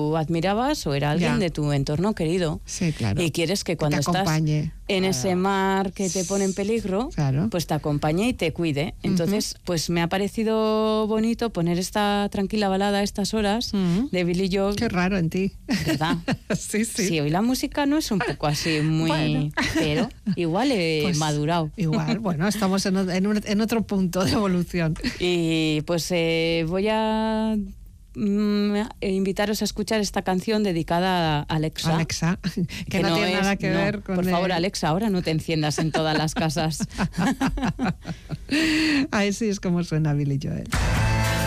tú admirabas o era alguien de tu entorno querido. Sí, claro. Y quieres que cuando estás en ese mar que te pone en peligro, pues te acompañe y te cuide. Entonces, pues me ha parecido bonito poner esta tranquila balada a estas horas de Billy Joel. Qué raro en ti. ¿Verdad? Sí. Sí, hoy la música no es un poco así muy... Bueno. Pero igual he madurado. Igual, bueno, estamos en otro punto de evolución. Y pues voy a invitaros a escuchar esta canción dedicada a Alexa. Alexa, que no tiene nada que ver con... Por favor, Alexa, ahora no te enciendas en todas las casas. Así es como suena Billy Joel.